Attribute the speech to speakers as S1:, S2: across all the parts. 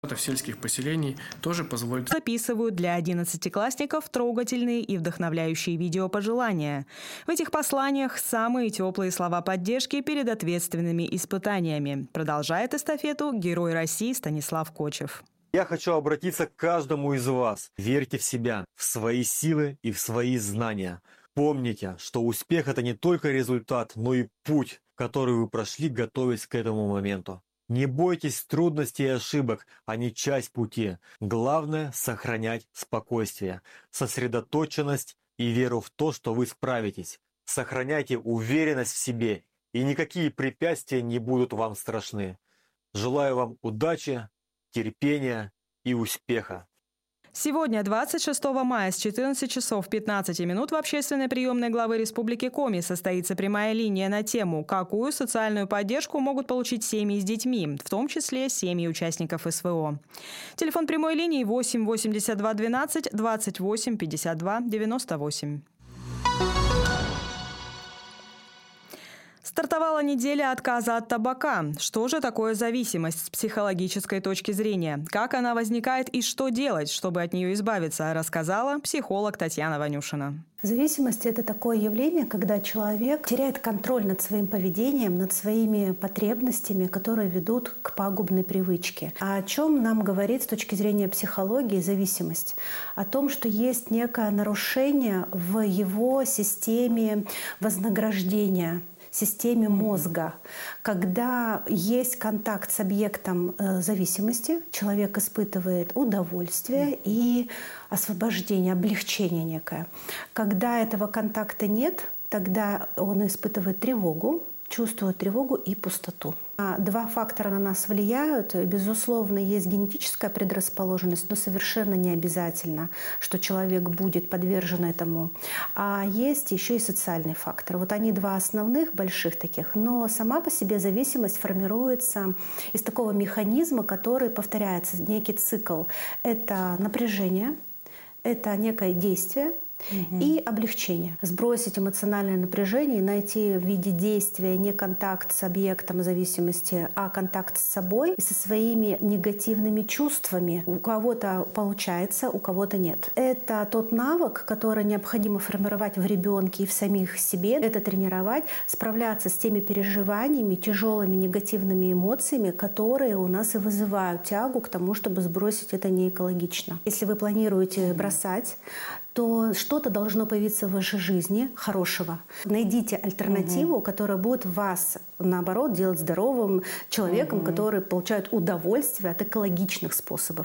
S1: В сельских поселений тоже позволит.
S2: Записывают для 11-классников трогательные и вдохновляющие видеопожелания. В этих посланиях самые теплые слова поддержки перед ответственными испытаниями. Продолжает эстафету герой России Станислав Кочев.
S3: Я хочу обратиться к каждому из вас. Верьте в себя, в свои силы и в свои знания. Помните, что успех – это не только результат, но и путь, который вы прошли, готовясь к этому моменту. Не бойтесь трудностей и ошибок, они часть пути. Главное – сохранять спокойствие, сосредоточенность и веру в то, что вы справитесь. Сохраняйте уверенность в себе, и никакие препятствия не будут вам страшны. Желаю вам удачи, терпения и успеха.
S2: Сегодня, 26 мая, с 14 часов 15 минут в общественной приемной главы Республики Коми состоится прямая линия на тему, какую социальную поддержку могут получить семьи с детьми, в том числе семьи участников СВО. Телефон прямой линии 8 82 12 28 52 98. Стартовала неделя отказа от табака. Что же такое зависимость с психологической точки зрения? Как она возникает и что делать, чтобы от нее избавиться, рассказала психолог Татьяна Ванюшина.
S4: Зависимость – это такое явление, когда человек теряет контроль над своим поведением, над своими потребностями, которые ведут к пагубной привычке. А о чем нам говорит с точки зрения психологии зависимость? О том, что есть некое нарушение в его системе вознаграждения, системе мозга. Когда есть контакт с объектом зависимости, человек испытывает удовольствие и освобождение, облегчение некое. Когда этого контакта нет, тогда он испытывает тревогу, чувствует тревогу и пустоту. Два фактора на нас влияют. Безусловно, есть генетическая предрасположенность, но совершенно не обязательно, что человек будет подвержен этому. А есть еще и социальный фактор. Вот они два основных, больших таких. Но сама по себе зависимость формируется из такого механизма, который повторяется, некий цикл. Это напряжение, это некое действие, и облегчение. Сбросить эмоциональное напряжение и найти в виде действия не контакт с объектом зависимости, а контакт с собой и со своими негативными чувствами. У кого-то получается, у кого-то нет. Это тот навык, который необходимо формировать в ребенке и в самих себе. Это тренировать, справляться с теми переживаниями, тяжелыми негативными эмоциями, которые у нас и вызывают тягу к тому, чтобы сбросить это неэкологично. Если вы планируете бросать, то что-то должно появиться в вашей жизни хорошего. Найдите альтернативу, которая будет вас, наоборот, делать здоровым человеком, который получает удовольствие от экологичных способов.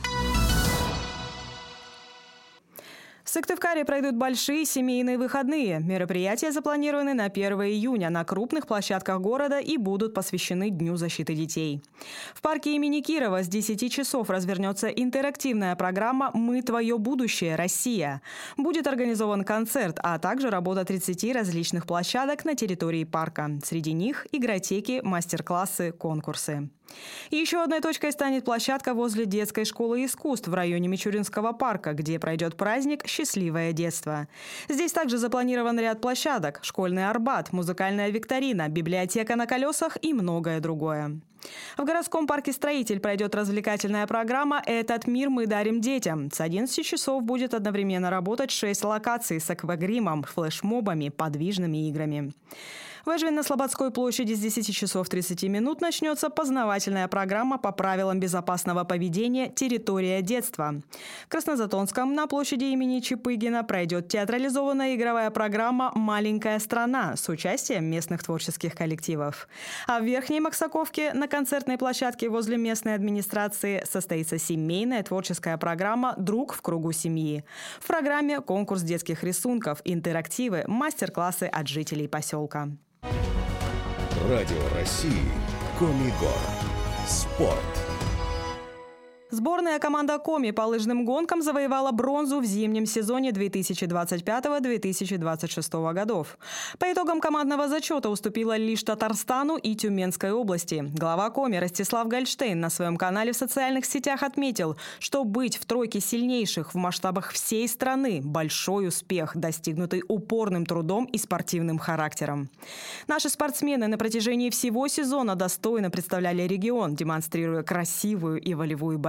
S2: В Сыктывкаре пройдут большие семейные выходные. Мероприятия запланированы на 1 июня на крупных площадках города и будут посвящены Дню защиты детей. В парке имени Кирова с 10 часов развернется интерактивная программа «Мы – твое будущее, Россия». Будет организован концерт, а также работа 30 различных площадок на территории парка. Среди них игротеки, мастер-классы, конкурсы. И еще одной точкой станет площадка возле детской школы искусств в районе Мичуринского парка, где пройдет праздник «Счастливое детство». Здесь также запланирован ряд площадок – школьный Арбат, музыкальная викторина, библиотека на колесах и многое другое. В городском парке «Строитель» пройдет развлекательная программа «Этот мир мы дарим детям». С 11 часов будет одновременно работать 6 локаций с аквагримом, флешмобами, подвижными играми. В Эжвино-Слободской площади с 10 часов 30 минут начнется познавательная программа по правилам безопасного поведения «Территория детства». В Краснозатонском на площади имени Чапыгина пройдет театрализованная игровая программа «Маленькая страна» с участием местных творческих коллективов. А в Верхней Максаковке на концертной площадке возле местной администрации состоится семейная творческая программа «Друг в кругу семьи». В программе конкурс детских рисунков, интерактивы, мастер-классы от жителей поселка.
S5: Радио России. Коми-Гор. Спорт.
S2: Сборная команда Коми по лыжным гонкам завоевала бронзу в зимнем сезоне 2025-2026 годов. По итогам командного зачета уступила лишь Татарстану и Тюменской области. Глава Коми Ростислав Гольштейн на своем канале в социальных сетях отметил, что быть в тройке сильнейших в масштабах всей страны – большой успех, достигнутый упорным трудом и спортивным характером. Наши спортсмены на протяжении всего сезона достойно представляли регион, демонстрируя красивую и волевую борьбу.